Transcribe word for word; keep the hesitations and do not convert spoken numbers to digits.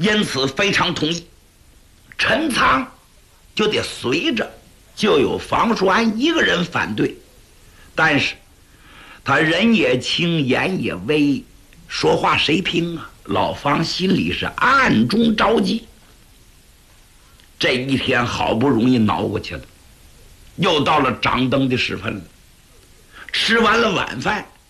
因此非常同意，陈仓就得随着，就有房叔安一个人反对，但是他人也轻，言也微，说话谁听啊？老方心里是暗中着急。这一天好不容易熬过去了，又到了掌灯的时分了。吃完了晚饭，